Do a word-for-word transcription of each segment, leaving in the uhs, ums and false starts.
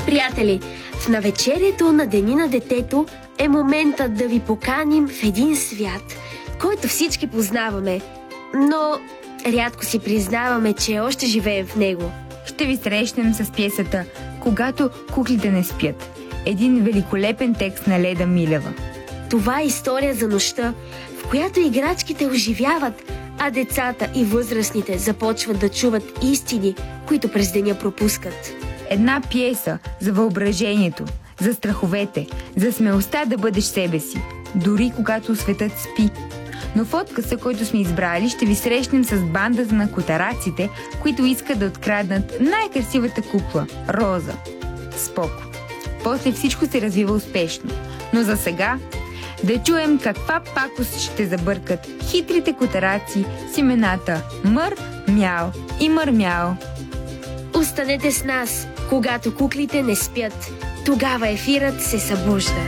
Приятели, в навечерието на Деня на детето е моментът да ви поканим в един свят, който всички познаваме, но рядко си признаваме, че още живеем в него. Ще ви срещнем с пиесата «Когато куклите не спят». Един великолепен текст на Леда Милева. Това е история за нощта, в която играчките оживяват, а децата и възрастните започват да чуват истини, които през деня пропускат. Една пиеса за въображението, за страховете, за смелостта да бъдеш себе си, дори когато светът спи. Но в откъса, който сме избрали, ще ви срещнем с бандата на котараците, които искат да откраднат най-красивата кукла – Роза. Споко. После всичко се развива успешно. Но за сега да чуем каква пакост ще забъркат хитрите котараци с имената Мър, Мяу и Мърмяу. Останете с нас, когато куклите не спят. Тогава ефирът се събужда.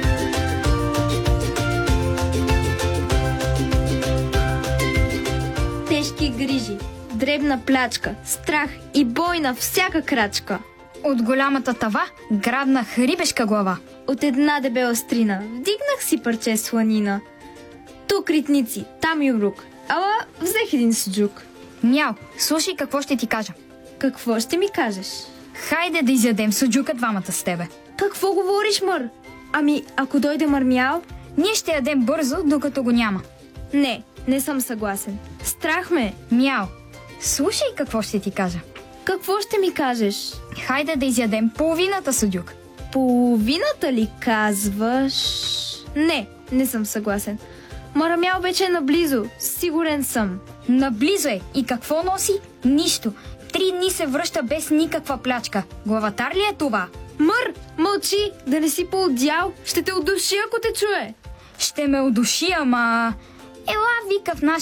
Тежки грижи, дребна плячка, страх и бой на всяка крачка. От голямата тава грабнах рибешка глава. От една дебела стрина вдигнах си парче сланина. Тук ритници, там юбрук, ала взех един суджук. Мяу, слушай какво ще ти кажа. Какво ще ми кажеш? Хайде да изядем суджука двамата с тебе. Какво говориш, Мър? Ами, ако дойде Мърмял? Ние ще ядем бързо, докато го няма. Не, не съм съгласен. Страх ме. Мяу, слушай какво ще ти кажа. Какво ще ми кажеш? Хайде да изядем половината суджук. Половината ли казваш? Не, не съм съгласен. Мърмял вече е наблизо, сигурен съм. Наблизо е. И какво носи? Нищо. Три дни се връща без никаква плячка. Главатар ли е това? Мър, мълчи, да не си поудял. Ще те удуши, ако те чуе. Ще ме удуши, ама... Ела, вика в наш